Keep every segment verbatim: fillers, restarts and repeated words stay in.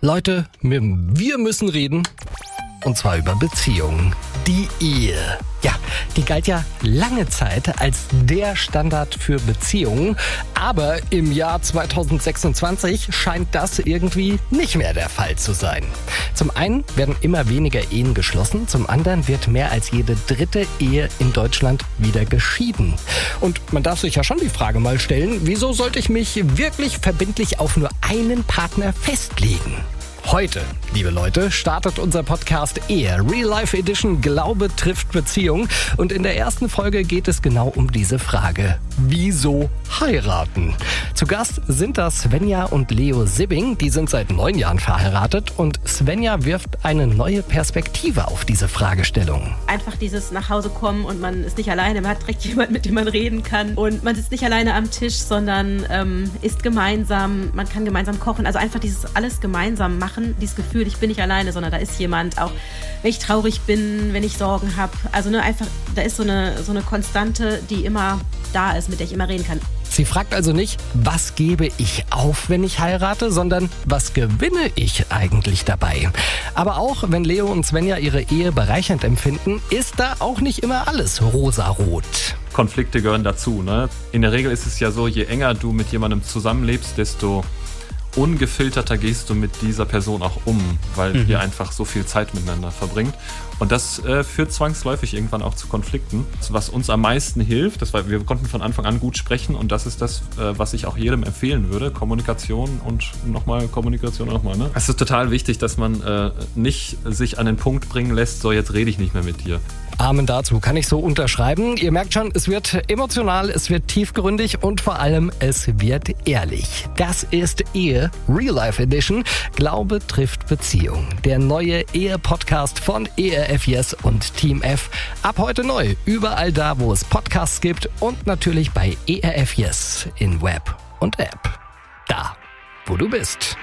Leute, wir müssen reden. Und zwar über Beziehungen. Die Ehe. Ja, die galt ja lange Zeit als der Standard für Beziehungen. Aber im Jahr zwanzig sechsundzwanzig scheint das irgendwie nicht mehr der Fall zu sein. Zum einen werden immer weniger Ehen geschlossen, zum anderen wird mehr als jede dritte Ehe in Deutschland wieder geschieden. Und man darf sich ja schon die Frage mal stellen, wieso sollte ich mich wirklich verbindlich auf nur einen Partner festlegen? Heute, liebe Leute, startet unser Podcast Ehe, Real Life Edition Glaube trifft Beziehung. Und in der ersten Folge geht es genau um diese Frage. Wieso heiraten? Zu Gast sind da Svenja und Leo Sibbing. Die sind seit neun Jahren verheiratet. Und Svenja wirft eine neue Perspektive auf diese Fragestellung. Einfach dieses nach Hause kommen und man ist nicht alleine. Man hat direkt jemanden, mit dem man reden kann. Und man sitzt nicht alleine am Tisch, sondern ähm, isst gemeinsam. Man kann gemeinsam kochen. Also einfach dieses alles gemeinsam machen. Dieses Gefühl, ich bin nicht alleine, sondern da ist jemand, auch wenn ich traurig bin, wenn ich Sorgen habe. Also ne, einfach, da ist so eine, so eine Konstante, die immer da ist, mit der ich immer reden kann. Sie fragt also nicht, was gebe ich auf, wenn ich heirate, sondern was gewinne ich eigentlich dabei? Aber auch wenn Leo und Svenja ihre Ehe bereichernd empfinden, ist da auch nicht immer alles rosarot. Konflikte gehören dazu, ne? In der Regel ist es ja so, je enger du mit jemandem zusammenlebst, desto ungefilterter gehst du mit dieser Person auch um, weil mhm. ihr einfach so viel Zeit miteinander verbringt. Und das äh, führt zwangsläufig irgendwann auch zu Konflikten. Was uns am meisten hilft, das war, wir konnten von Anfang an gut sprechen und das ist das, äh, was ich auch jedem empfehlen würde. Kommunikation und nochmal Kommunikation nochmal. Ne? Es ist total wichtig, dass man äh, nicht sich an den Punkt bringen lässt, so jetzt rede ich nicht mehr mit dir. Amen dazu, kann ich so unterschreiben. Ihr merkt schon, es wird emotional, es wird tiefgründig und vor allem, es wird ehrlich. Das ist Ehe, Real Life Edition. Glaube trifft Beziehung. Der neue Ehe-Podcast von E R F Yes und Team F. Ab heute neu, überall da, wo es Podcasts gibt und natürlich bei E R F Yes in Web und App. Da, wo du bist.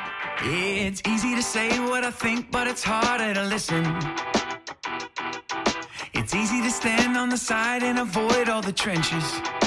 It's easy to say what I think, but it's harder to listen. It's easy to stand on the side and avoid all the trenches.